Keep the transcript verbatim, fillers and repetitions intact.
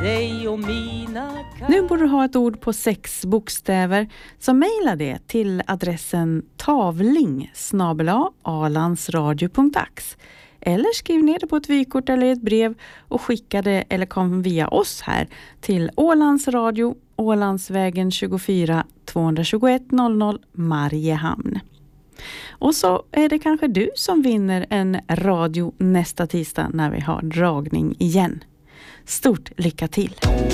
dig och mina kar- Nu borde du ha ett ord på sex bokstäver, så mejla det till adressen tavling snabel-a alandsradio punkt ax. Eller skriv ner det på ett vykort eller ett brev och skicka det eller kom via oss här till Ålands Radio, Ålandsvägen tjugofyra tvåhundratjugoett noll noll Mariehamn. Och så är det kanske du som vinner en radio nästa tisdag när vi har dragning igen. Stort lycka till!